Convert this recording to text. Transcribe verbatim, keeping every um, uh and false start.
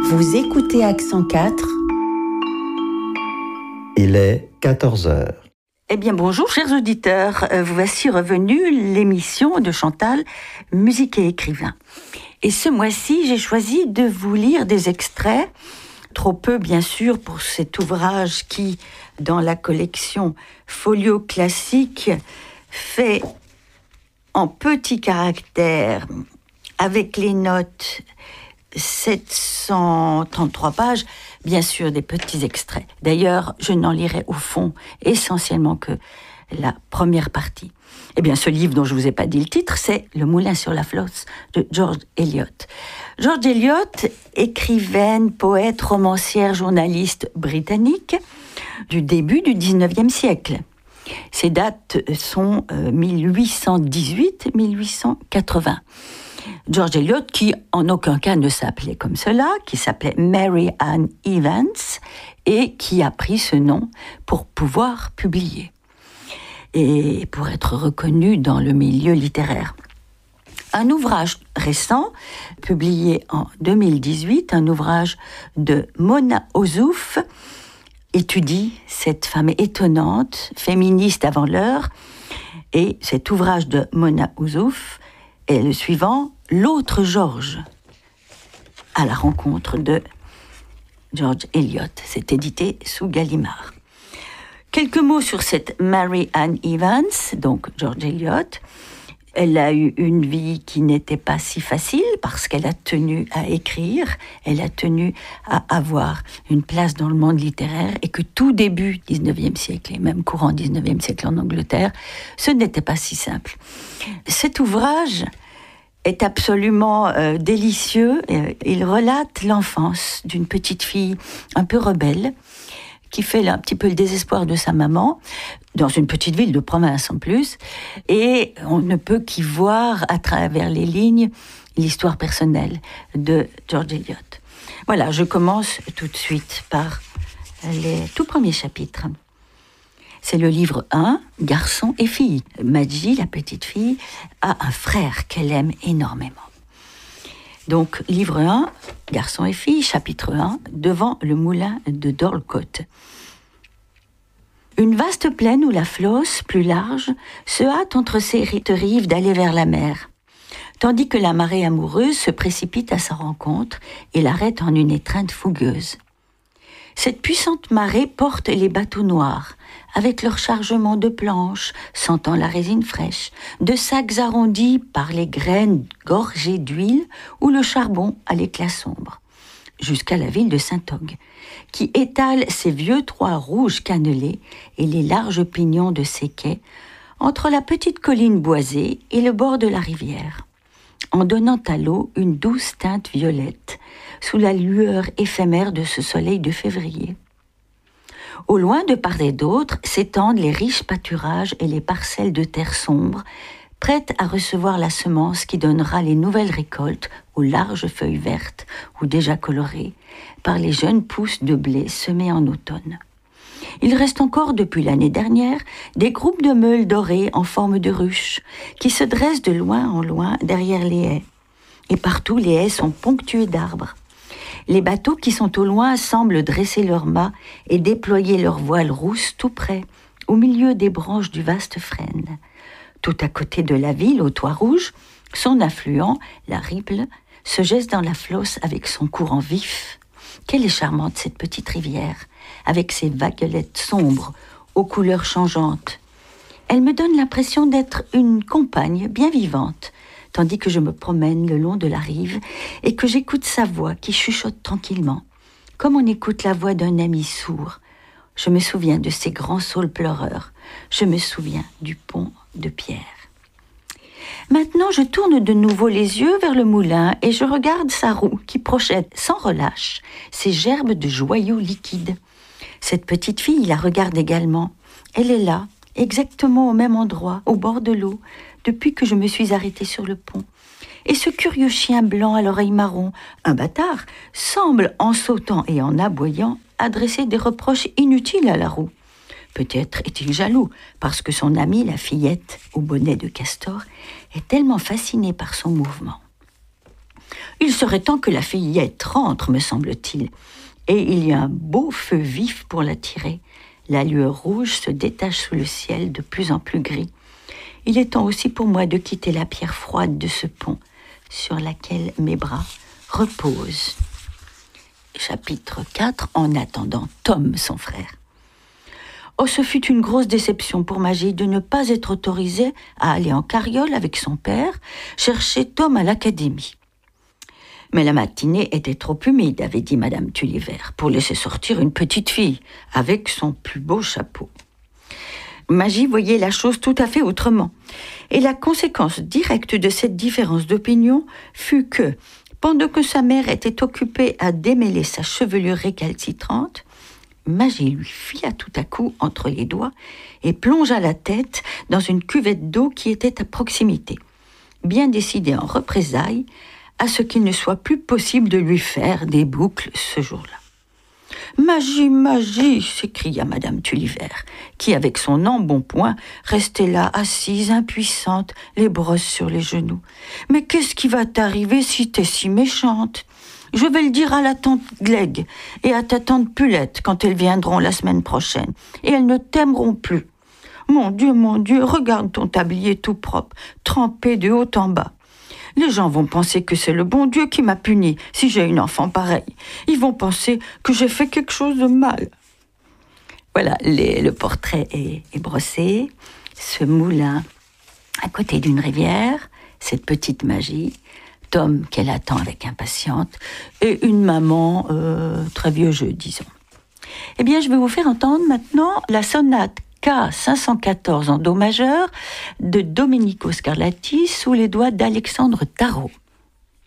Vous écoutez Accent quatre. Il est quatorze heures. Eh bien bonjour chers auditeurs, euh, voici revenue l'émission de Chantal, musique et écrivain. Et ce mois-ci, j'ai choisi de vous lire des extraits, trop peu bien sûr pour cet ouvrage qui, dans la collection Folio Classique, fait en petits caractères, avec les notes, sept cent trente-trois pages, bien sûr des petits extraits. D'ailleurs, je n'en lirai au fond essentiellement que la première partie. Eh bien, ce livre dont je ne vous ai pas dit le titre, c'est Le Moulin sur la Flosse de George Eliot. George Eliot, écrivaine, poète, romancière, journaliste britannique du début du dix-neuvième siècle. Ses dates sont euh, mille huit cent dix-huit à mille huit cent quatre-vingts. George Eliot, qui en aucun cas ne s'appelait comme cela, qui s'appelait Mary Ann Evans, et qui a pris ce nom pour pouvoir publier et pour être reconnu dans le milieu littéraire. Un ouvrage récent, publié en deux mille dix-huit, un ouvrage de Mona Ozouf, étudie cette femme étonnante, féministe avant l'heure, et cet ouvrage de Mona Ozouf est le suivant, L'autre George, à la rencontre de George Eliot. C'est édité sous Gallimard. Quelques mots sur cette Mary Ann Evans, donc George Eliot. Elle a eu une vie qui n'était pas si facile parce qu'elle a tenu à écrire, elle a tenu à avoir une place dans le monde littéraire et que tout début dix-neuvième siècle et même courant dix-neuvième siècle en Angleterre, ce n'était pas si simple. Cet ouvrage est absolument euh, délicieux. Il relate l'enfance d'une petite fille un peu rebelle qui fait un petit peu le désespoir de sa maman, dans une petite ville de province en plus, et on ne peut qu'y voir à travers les lignes l'histoire personnelle de George Eliot. Voilà, je commence tout de suite par les tout premiers chapitres. C'est le livre un, Garçon et fille. Maggie, la petite fille, a un frère qu'elle aime énormément. Donc, livre un, Garçon et fille, chapitre un, devant le moulin de Dorlcote. Une vaste plaine où la Flosse, plus large, se hâte entre ses rives d'aller vers la mer, tandis que la marée amoureuse se précipite à sa rencontre et l'arrête en une étreinte fougueuse. Cette puissante marée porte les bateaux noirs, avec leur chargement de planches, sentant la résine fraîche, de sacs arrondis par les graines gorgées d'huile ou le charbon à l'éclat sombre, jusqu'à la ville de Saint-Og, qui étale ses vieux toits rouges cannelés et les larges pignons de ses quais entre la petite colline boisée et le bord de la rivière, en donnant à l'eau une douce teinte violette sous la lueur éphémère de ce soleil de février. Au loin, de part et d'autre, s'étendent les riches pâturages et les parcelles de terre sombre, prêtes à recevoir la semence qui donnera les nouvelles récoltes aux larges feuilles vertes ou déjà colorées par les jeunes pousses de blé semées en automne. Il reste encore, depuis l'année dernière, des groupes de meules dorées en forme de ruches qui se dressent de loin en loin derrière les haies. Et partout, les haies sont ponctuées d'arbres. Les bateaux qui sont au loin semblent dresser leurs mâts et déployer leurs voiles rousses tout près, au milieu des branches du vaste frêne. Tout à côté de la ville, au toit rouge, son affluent, la Ribble, se jette dans la Flosse avec son courant vif. Quelle est charmante cette petite rivière, avec ses vaguelettes sombres, aux couleurs changeantes. Elle me donne l'impression d'être une compagne bien vivante, tandis que je me promène le long de la rive et que j'écoute sa voix qui chuchote tranquillement, comme on écoute la voix d'un ami sourd. Je me souviens de ces grands saules pleureurs. Je me souviens du pont de pierre. Maintenant, je tourne de nouveau les yeux vers le moulin et je regarde sa roue qui projette sans relâche ses gerbes de joyaux liquides. Cette petite fille la regarde également. Elle est là, exactement au même endroit, au bord de l'eau, depuis que je me suis arrêtée sur le pont. Et ce curieux chien blanc à l'oreille marron, un bâtard, semble, en sautant et en aboyant, adresser des reproches inutiles à la roue. Peut-être est-il jaloux, parce que son amie, la fillette au bonnet de castor, est tellement fascinée par son mouvement. Il serait temps que la fillette rentre, me semble-t-il. Et il y a un beau feu vif pour la tirer. La lueur rouge se détache sous le ciel de plus en plus gris. Il est temps aussi pour moi de quitter la pierre froide de ce pont sur laquelle mes bras reposent. Chapitre quatre. En attendant Tom, son frère. Oh, ce fut une grosse déception pour Magie de ne pas être autorisée à aller en carriole avec son père chercher Tom à l'académie. Mais la matinée était trop humide, avait dit Madame Tulliver, pour laisser sortir une petite fille avec son plus beau chapeau. Magie voyait la chose tout à fait autrement. Et la conséquence directe de cette différence d'opinion fut que, pendant que sa mère était occupée à démêler sa chevelure récalcitrante, Magie lui fila tout à coup entre les doigts et plongea la tête dans une cuvette d'eau qui était à proximité, bien décidée en représailles à ce qu'il ne soit plus possible de lui faire des boucles ce jour-là. « Magie, Magie !» s'écria Madame Tulliver, qui, avec son embonpoint, restait là, assise, impuissante, les brosses sur les genoux. « Mais qu'est-ce qui va t'arriver si t'es si méchante ? Je vais le dire à la tante Glegg et à ta tante Pulette quand elles viendront la semaine prochaine, et elles ne t'aimeront plus. Mon Dieu, mon Dieu, regarde ton tablier tout propre, trempé de haut en bas. Les gens vont penser que c'est le bon Dieu qui m'a puni si j'ai une enfant pareille. Ils vont penser que j'ai fait quelque chose de mal. » Voilà, les, le portrait est, est brossé. Ce moulin à côté d'une rivière, cette petite Magie, Tom qu'elle attend avec impatience, et une maman euh, très vieux jeu, disons. Eh bien, je vais vous faire entendre maintenant la sonate K cinq cent quatorze en Do majeur de Domenico Scarlatti sous les doigts d'Alexandre Tarot.